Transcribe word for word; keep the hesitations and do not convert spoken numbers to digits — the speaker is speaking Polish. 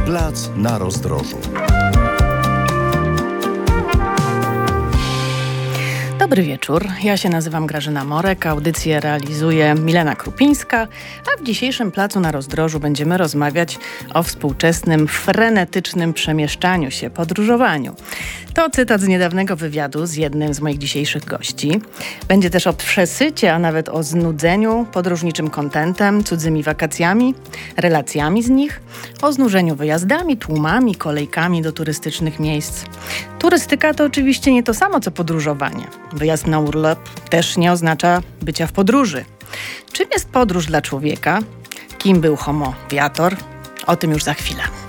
Plac na Rozdrożu. Dobry wieczór, ja się nazywam Grażyna Morek, audycję realizuje Milena Krupińska, a w dzisiejszym Placu na Rozdrożu będziemy rozmawiać o współczesnym, frenetycznym przemieszczaniu się, podróżowaniu. To cytat z niedawnego wywiadu z jednym z moich dzisiejszych gości. Będzie też o przesycie, a nawet o znudzeniu podróżniczym kontentem, cudzymi wakacjami, relacjami z nich, o znużeniu wyjazdami, tłumami, kolejkami do turystycznych miejsc. Turystyka to oczywiście nie to samo, co podróżowanie. Wyjazd na urlop też nie oznacza bycia w podróży. Czym jest podróż dla człowieka? Kim był homo viator? O tym już za chwilę.